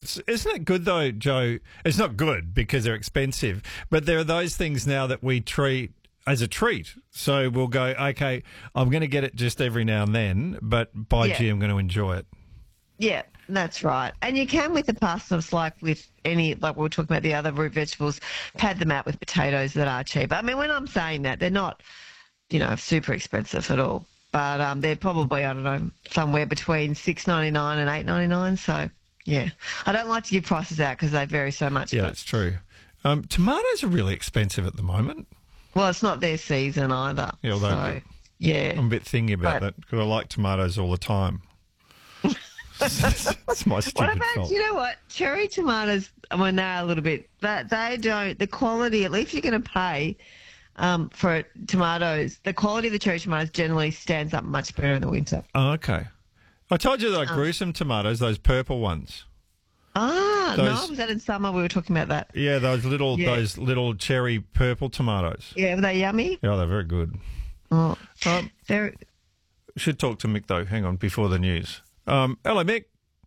isn't it good though, Joe? It's not good because they're expensive, but there are those things now that we treat as a treat. So we'll go, okay, I'm going to get it just every now and then, but by gee, I'm going to enjoy it. Yeah, that's right. And you can with the parsnips, like with any, like we were talking about the other root vegetables, pad them out with potatoes that are cheap. I mean, when I'm saying that, they're not, super expensive at all. But they're probably, I don't know, somewhere between $6.99 and $8.99. So, yeah. I don't like to give prices out because they vary so much. Yeah, that's true. Tomatoes are really expensive at the moment. Well, it's not their season either. Yeah, so, yeah. I'm a bit thingy about that because I like tomatoes all the time. That's my stupid What about, fault. you know what? Cherry tomatoes, when they're a little bit, they don't, the quality, at least you're going to pay for tomatoes, the quality of the cherry tomatoes generally stands up much better in the winter. Oh, okay. I told you that I grew some tomatoes, those purple ones. No, was that in summer? We were talking about that. Yeah, those little cherry purple tomatoes. Yeah, were they yummy? Yeah, they're very good. Oh, should talk to Mick though. Hang on, before the news. Hello, Mick.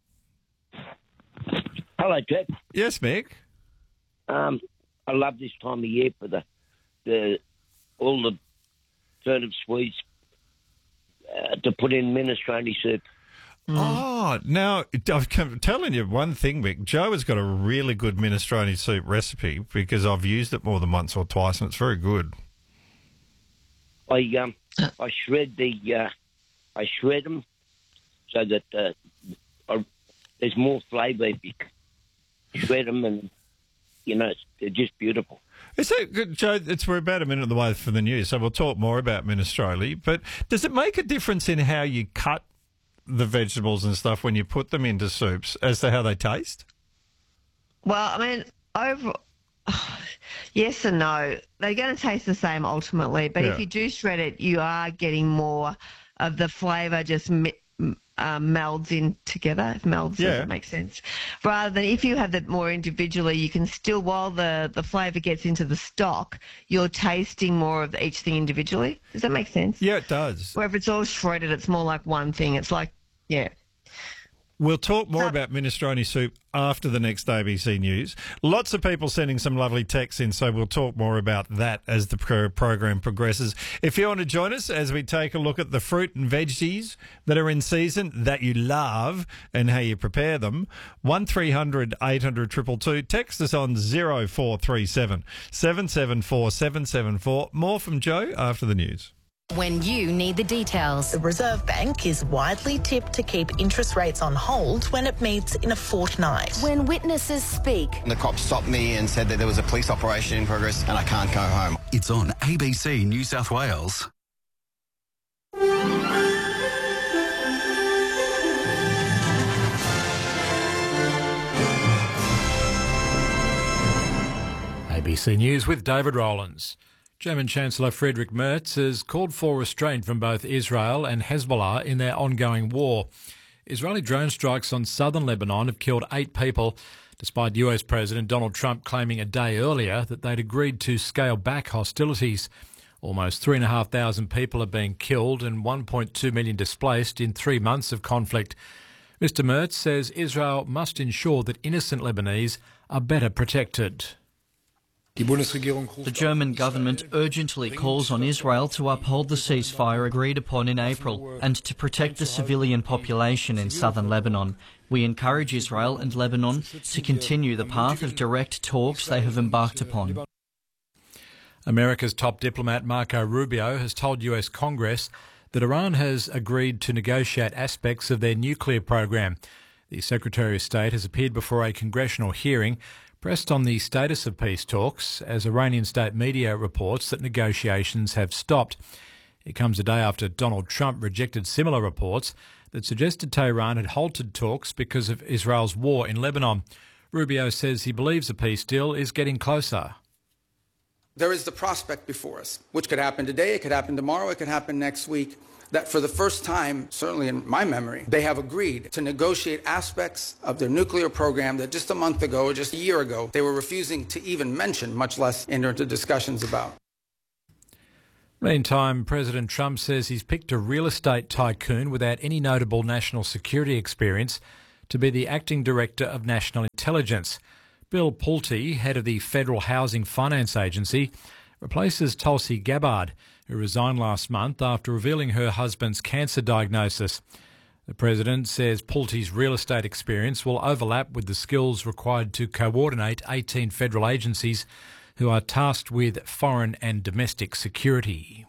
Hello, Jeff. Yes, Mick. I love this time of year for all the turnip sweets to put in minestrone soup. Oh, now, I'm telling you one thing, Mick. Joe has got a really good minestrone soup recipe because I've used it more than once or twice and it's very good. I shred them so that there's more flavour if you shred them, and they're just beautiful. Is that good, Joe? We're about a minute of the way for the news, so we'll talk more about minestrone. But does it make a difference in how you cut the vegetables and stuff when you put them into soups as to how they taste? Well, I mean, yes and no. They're going to taste the same ultimately, but if you do shred it, you are getting more of the flavour just melds in together. Does it make sense? Rather than if you have that more individually, you can still, while the flavour gets into the stock, you're tasting more of each thing individually. Does that make sense? Yeah, it does. Where if it's all shredded, it's more like one thing. It's like, yeah. We'll talk more about minestrone soup after the next ABC News. Lots of people sending some lovely texts in, so we'll talk more about that as the program progresses. If you want to join us as we take a look at the fruit and veggies that are in season that you love and how you prepare them, 1300 800 222. Text us on 0437 774 774. More from Joe after the news. When you need the details. The Reserve Bank is widely tipped to keep interest rates on hold when it meets in a fortnight. When witnesses speak. The cops stopped me and said that there was a police operation in progress and I can't go home. It's on ABC New South Wales. ABC News with David Rowlands. German Chancellor Friedrich Merz has called for restraint from both Israel and Hezbollah in their ongoing war. Israeli drone strikes on southern Lebanon have killed 8 people, despite US President Donald Trump claiming a day earlier that they'd agreed to scale back hostilities. Almost 3,500 people are being killed and 1.2 million displaced in 3 months of conflict. Mr. Merz says Israel must ensure that innocent Lebanese are better protected. The German government urgently calls on Israel to uphold the ceasefire agreed upon in April and to protect the civilian population in southern Lebanon. We encourage Israel and Lebanon to continue the path of direct talks they have embarked upon. America's top diplomat Marco Rubio has told US Congress that Iran has agreed to negotiate aspects of their nuclear program. The Secretary of State has appeared before a congressional hearing pressed on the status of peace talks as Iranian state media reports that negotiations have stopped. It comes a day after Donald Trump rejected similar reports that suggested Tehran had halted talks because of Israel's war in Lebanon. Rubio says he believes a peace deal is getting closer. There is the prospect before us, which could happen today, it could happen tomorrow, it could happen next week, that for the first time, certainly in my memory, they have agreed to negotiate aspects of their nuclear program that just a month ago or just a year ago, they were refusing to even mention, much less enter into discussions about. Meantime, President Trump says he's picked a real estate tycoon without any notable national security experience to be the acting director of national intelligence. intelligence. Bill Pulte, head of the Federal Housing Finance Agency, replaces Tulsi Gabbard, who resigned last month after revealing her husband's cancer diagnosis. The President says Pulte's real estate experience will overlap with the skills required to coordinate 18 federal agencies who are tasked with foreign and domestic security.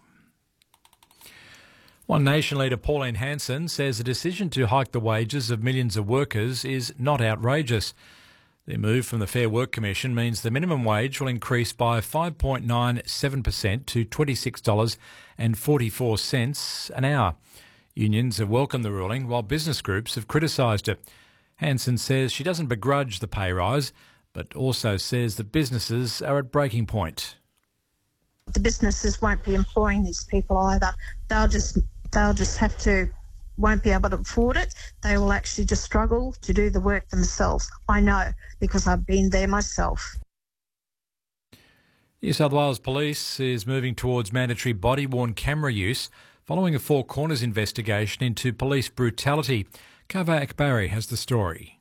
One Nation leader, Pauline Hanson, says the decision to hike the wages of millions of workers is not outrageous. The move from the Fair Work Commission means the minimum wage will increase by 5.97% to $26.44 an hour. Unions have welcomed the ruling, while business groups have criticised it. Hanson says she doesn't begrudge the pay rise, but also says that businesses are at breaking point. The businesses won't be employing these people either. They'll just won't be able to afford it. They will actually just struggle to do the work themselves. I know, because I've been there myself. New South Wales Police is moving towards mandatory body-worn camera use following a Four Corners investigation into police brutality. Kava Akbari has the story.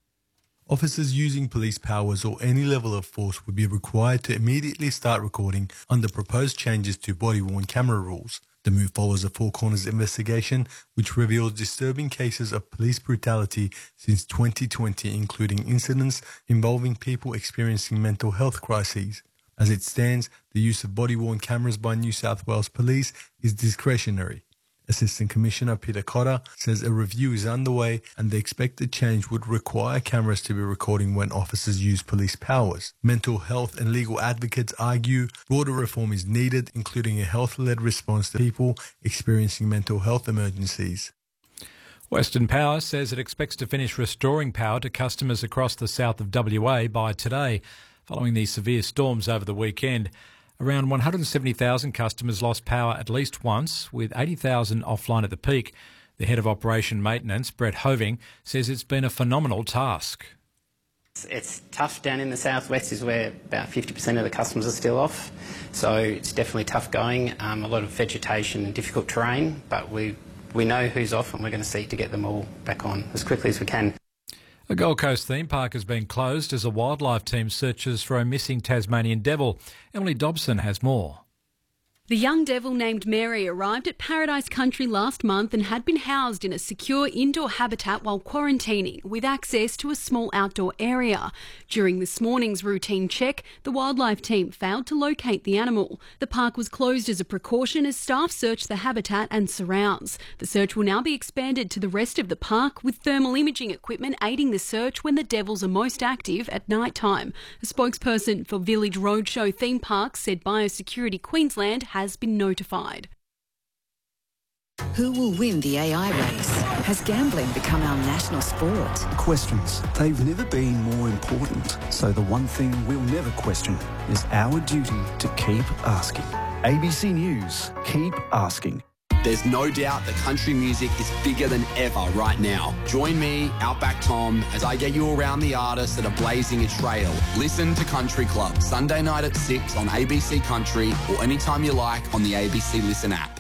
Officers using police powers or any level of force would be required to immediately start recording under proposed changes to body-worn camera rules. The move follows a Four Corners investigation which reveals disturbing cases of police brutality since 2020, including incidents involving people experiencing mental health crises. As it stands, the use of body-worn cameras by New South Wales Police is discretionary. Assistant Commissioner Peter Cotter says a review is underway and the expected change would require cameras to be recording when officers use police powers. Mental health and legal advocates argue broader reform is needed, including a health-led response to people experiencing mental health emergencies. Western Power says it expects to finish restoring power to customers across the south of WA by today, following the severe storms over the weekend. Around 170,000 customers lost power at least once, with 80,000 offline at the peak. The head of Operation Maintenance, Brett Hoving, says it's been a phenomenal task. It's tough down in the southwest, is where about 50% of the customers are still off. So it's definitely tough going, a lot of vegetation and difficult terrain, but we know who's off and we're going to seek to get them all back on as quickly as we can. A Gold Coast theme park has been closed as a wildlife team searches for a missing Tasmanian devil. Emily Dobson has more. The young devil named Mary arrived at Paradise Country last month and had been housed in a secure indoor habitat while quarantining, with access to a small outdoor area. During this morning's routine check, the wildlife team failed to locate the animal. The park was closed as a precaution as staff searched the habitat and surrounds. The search will now be expanded to the rest of the park, with thermal imaging equipment aiding the search when the devils are most active at night time. A spokesperson for Village Roadshow Theme Park said Biosecurity Queensland has been notified. Who will win the AI race? Has gambling become our national sport? Questions. They've never been more important. So the one thing we'll never question is our duty to keep asking. ABC News, keep asking. There's no doubt that country music is bigger than ever right now. Join me, Outback Tom, as I get you around the artists that are blazing a trail. Listen to Country Club, Sunday night at 6 on ABC Country or anytime you like on the ABC Listen app.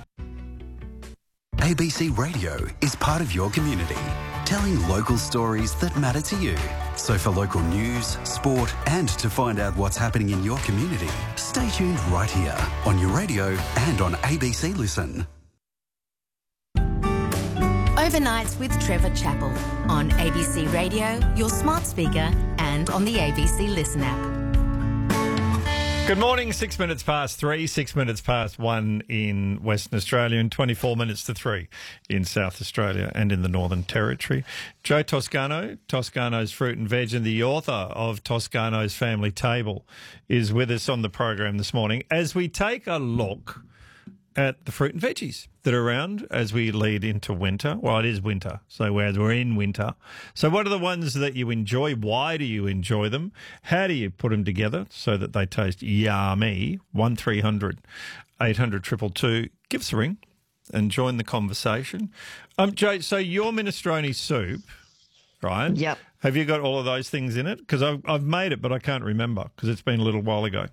ABC Radio is part of your community, telling local stories that matter to you. So for local news, sport, and to find out what's happening in your community, stay tuned right here on your radio and on ABC Listen. Overnights with Trevor Chappell on ABC Radio, your smart speaker, and on the ABC Listen app. Good morning, 6 minutes past 3, 6 minutes past 1 in Western Australia and 24 minutes to 3 in South Australia and in the Northern Territory. Joe Toscano, Toscano's Fruit and Veg, and the author of Toscano's Family Table is with us on the program this morning as we take a look at the fruit and veggies that are around as we lead into winter. Well, it is winter, so we're in winter. So what are the ones that you enjoy? Why do you enjoy them? How do you put them together so that they taste yummy? 1300 800 222. Give us a ring and join the conversation. Joe, so your minestrone soup, right? Yep. Have you got all of those things in it? Because I've made it, but I can't remember because it's been a little while ago.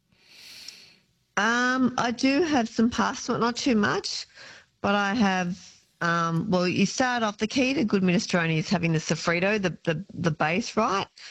I do have some pasta, not too much, but I have, well, you start off, the key to good minestrone is having the sofrito, the base, right?